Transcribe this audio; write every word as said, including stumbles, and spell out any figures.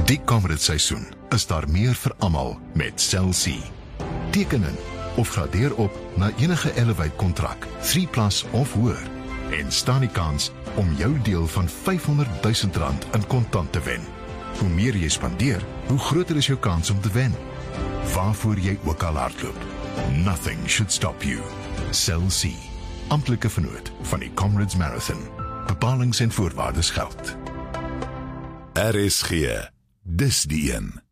Die Comrades seisoen is daar meer vir almal met Cell C. Teken in of gradeer op na enige Elevate kontrak, drie plus of hoër en staan die kans om jou deel van vyfhonderd duisend rand in kontant te wen. Hoe meer jy spandeer, hoe groter is jou kans om te wen. Waarvoor jy ook al hardloop, nothing should stop you. Cell C, amptelike vennoot van die Comrades Marathon. Bepalings en voorwaardes geld. R S G, dis die een.